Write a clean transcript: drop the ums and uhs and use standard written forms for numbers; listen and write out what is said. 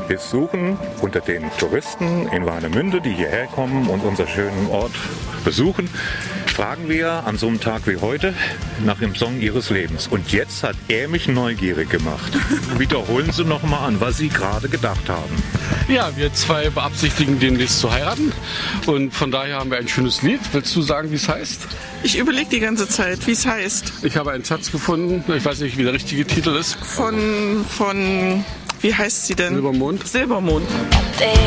Wir suchen unter den Touristen in Warnemünde, die hierher kommen und unseren schönen Ort besuchen, fragen wir an so einem Tag wie heute nach dem Song ihres Lebens. Und jetzt hat er mich neugierig gemacht. Wiederholen Sie noch mal an, was Sie gerade gedacht haben. Ja, wir zwei beabsichtigen demnächst zu heiraten und von daher haben wir ein schönes Lied. Willst du sagen, wie es heißt? Ich überlege die ganze Zeit, wie es heißt. Ich habe einen Satz gefunden, ich weiß nicht, wie der richtige Titel ist. Von wie heißt sie denn? Silbermond. Silbermond.